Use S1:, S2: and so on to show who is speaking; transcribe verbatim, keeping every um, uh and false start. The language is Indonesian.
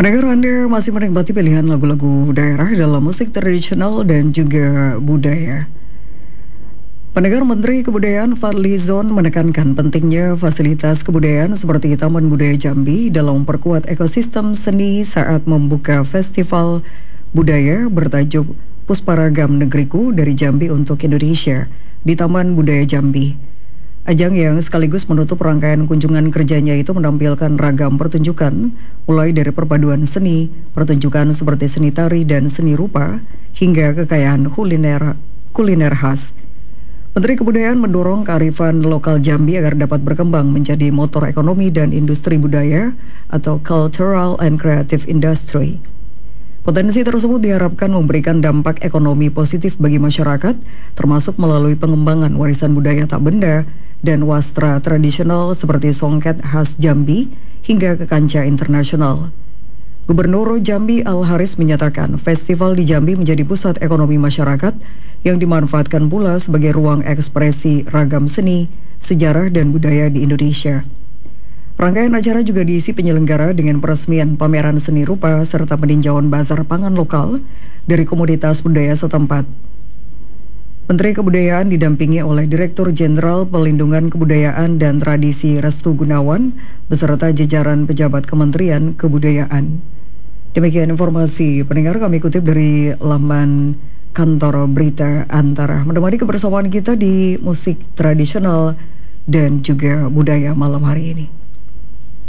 S1: Pendengar, Anda masih menikmati pilihan lagu-lagu daerah dalam musik tradisional dan juga budaya. Pendengar, Menteri Kebudayaan Fadly Zon menekankan pentingnya fasilitas kebudayaan seperti Taman Budaya Jambi dalam memperkuat ekosistem seni saat membuka festival budaya bertajuk Pusparagam Negeriku dari Jambi untuk Indonesia di Taman Budaya Jambi. Ajang yang sekaligus menutup rangkaian kunjungan kerjanya itu menampilkan ragam pertunjukan, mulai dari perpaduan seni, pertunjukan seperti seni tari dan seni rupa, hingga kekayaan kuliner, kuliner khas. Menteri Kebudayaan mendorong kearifan lokal Jambi agar dapat berkembang menjadi motor ekonomi dan industri budaya atau Cultural and Creative Industry. Potensi tersebut diharapkan memberikan dampak ekonomi positif bagi masyarakat, termasuk melalui pengembangan warisan budaya tak benda dan wastra tradisional seperti songket khas Jambi hingga ke kancah internasional. Gubernur Jambi Al-Haris menyatakan festival di Jambi menjadi pusat ekonomi masyarakat yang dimanfaatkan pula sebagai ruang ekspresi ragam seni, sejarah dan budaya di Indonesia. Rangkaian acara juga diisi penyelenggara dengan peresmian pameran seni rupa serta peninjauan bazar pangan lokal dari komoditas budaya setempat. Menteri Kebudayaan didampingi oleh Direktur Jenderal Pelindungan Kebudayaan dan Tradisi Restu Gunawan beserta jajaran pejabat Kementerian Kebudayaan. Demikian informasi pendengar kami kutip dari laman kantor berita Antara. Menemani kebersamaan kita di musik tradisional dan juga budaya malam hari ini.